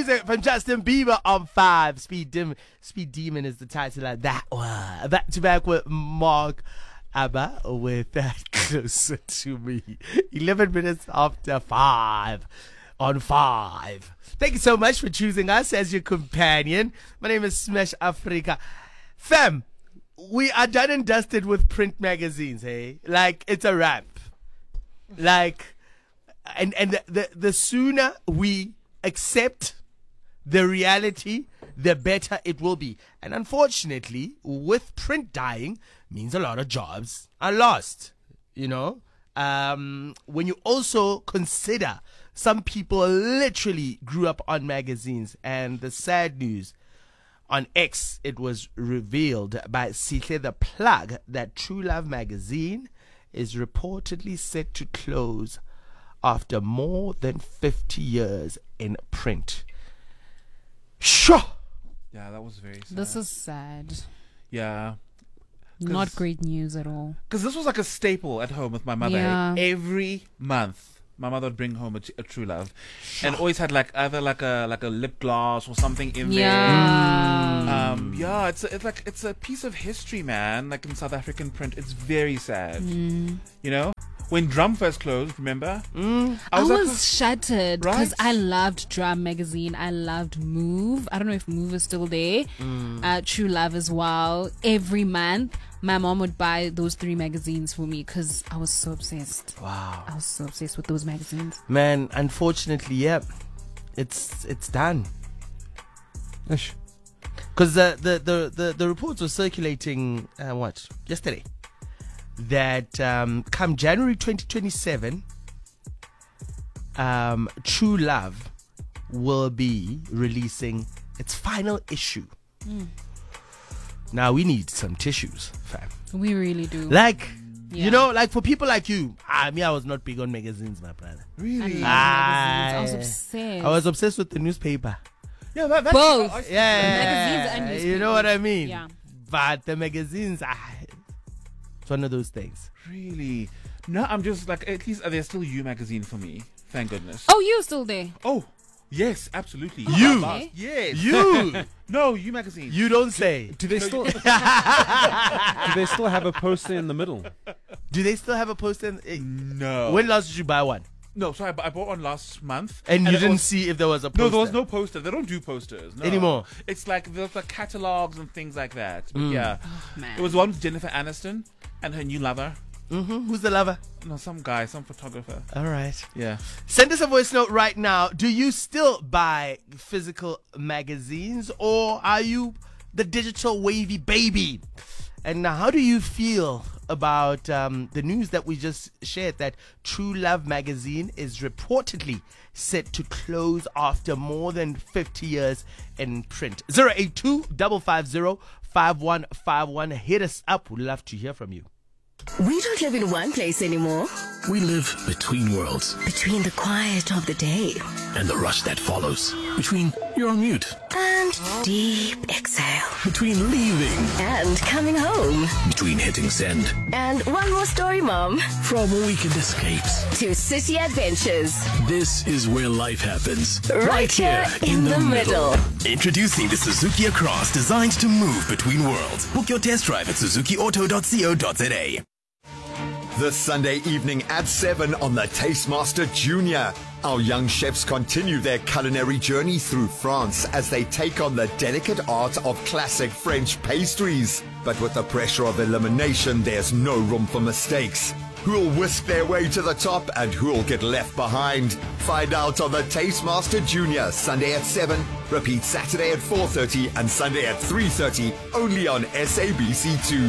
music from Justin Bieber on 5. Speed Demon is the title of that one. Back to back with Mark Abba with Closer to Me. 11 minutes after 5 on 5. Thank you so much for choosing us as your companion. My name is Smash Africa. Fam, we are done and dusted with print magazines, hey? Like, it's a wrap. Like, and the sooner we accept the reality, the better it will be. And unfortunately, with print dying, means a lot of jobs are lost, you know? When you also consider some people literally grew up on magazines, and the sad news, on X, it was revealed by Sihle the Plug that True Love magazine is reportedly set to close after more than 50 years in print. Sure. Yeah, that was very sad. This is sad. Yeah. Not great news at all. Because this was like a staple at home with my mother. Yeah. Every month, my mother would bring home a True Love, and always had like either like a lip gloss or something in there. Yeah, it's a piece of history, man. Like in South African print, it's very sad. You know, when Drum first closed, remember? I was shattered because Right? I loved Drum magazine. I loved Move. I don't know if Move is still there. True Love as well. Every month, my mom would buy those 3 magazines for me because I was so obsessed. Wow. I was so obsessed with those magazines. Man, unfortunately, yeah, it's done. Because the reports were circulating, yesterday, that come January 2027, True Love will be releasing its final issue. Now we need some tissues, fam. We really do. Like, Yeah. you know, like for people like you, I was not big on magazines, my brother. Really? I was obsessed. I was obsessed with the newspaper. Yeah, that's Both. Yeah, Magazines and you know what I mean? Yeah. But the magazines, it's one of those things. Really? No, I'm just like, at least there's still You magazine for me. Thank goodness. Oh, you're still there. Oh, yes, absolutely. You? Okay. Yes. You, No, You magazine. you don't say. Do they still? do they still have a poster in the middle? Do they still have a poster? No. When last did you buy one? No, sorry, I bought one last month. And you it didn't was- see if there was a poster? No, there was no poster. They don't do posters no. Anymore. It's like there's like catalogs and things like that. But yeah, Man. it was one with Jennifer Aniston and her new lover. Who's the lover? No, some guy, some photographer. All right. Yeah. Send us a voice note right now. Do you still buy physical magazines, or are you the digital wavy baby? And how do you feel about the news that we just shared that True Love magazine is reportedly set to close after more than 50 years in print? 082-550-5151. Hit us up. We'd love to hear from you. We don't live in one place anymore. We live between worlds Between the quiet of the day and the rush that follows. Between you're on mute, and deep exhale between leaving, and coming home. between hitting send, And one more story, Mom. from weekend escapes. To city adventures. This is where life happens. Right here in the middle. Introducing the Suzuki Across, designed to move between worlds. Book your test drive at suzukiauto.co.za. This Sunday evening at 7 on the Tastemaster Junior. Our young chefs continue their culinary journey through France as they take on the delicate art of classic French pastries. But with the pressure of elimination, there's no room for mistakes. Who'll whisk their way to the top and who'll get left behind? Find out on the Tastemaster Junior, Sunday at 7, repeat Saturday at 4:30 and Sunday at 3:30, only on SABC2.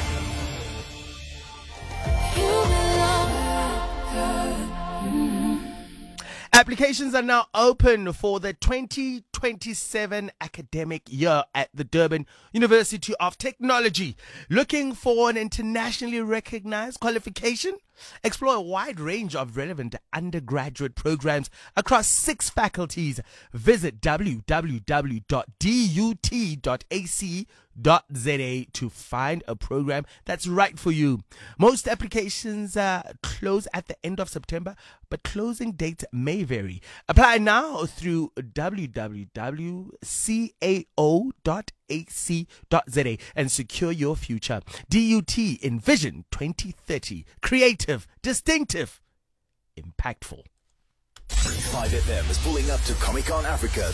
Applications are now open for the 2027 academic year at the Durban University of Technology. Looking for an internationally recognized qualification? Explore a wide range of relevant undergraduate programs across 6 faculties. Visit www.dut.ac.za to find a program that's right for you. Most applications close at the end of September, but closing dates may vary. Apply now through www.cao.ac.za and secure your future. DUT Envision 2030. Creative, distinctive, impactful. 5FM is pulling up to Comic Con Africa